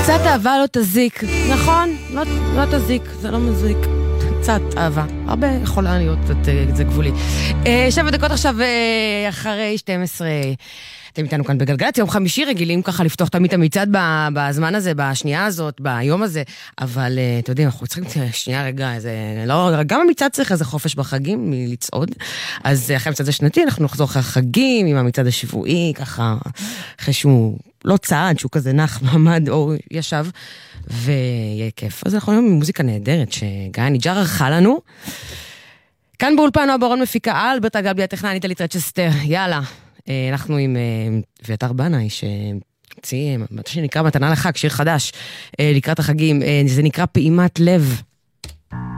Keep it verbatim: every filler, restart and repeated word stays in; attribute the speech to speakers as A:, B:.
A: קצת אהבה לא תזיק, נכון? לא, לא תזיק, זה לא מזיק. קצת אהבה, הרבה יכולה להיות, זה גבולי. שבע דקות עכשיו אחרי שתים עשרה, אתם איתנו כאן בגלגלצ, יום חמישי רגילים ככה לפתוח תמיד המצעד בזמן הזה, בשנייה הזאת, ביום הזה, אבל אתם יודעים, אנחנו צריכים שנייה רגע, זה לא, גם המצעד צריך איזה חופש בחגים מלצעוד, אז אחרי המצעד השנתי אנחנו נחזור אחרי החגים, עם המצעד השבועי, ככה, אחרי שהוא לא צעד, שהוא כזה נח, מעמד או ישב, ויהיה כיף. אז אנחנו היום עם מוזיקה נהדרת, שגיא ניג'ר ערכה לנו. כאן באולפן נועה ברון מפיקה, אלברט אגבי הטכנאי, אני טלית רצ'סטר, יאללה. אנחנו עם אביתר בנאי, שהוציא, מה שנקרא מתנה לחג, שיר חדש, לקראת החגים, זה נקרא פעימת לב.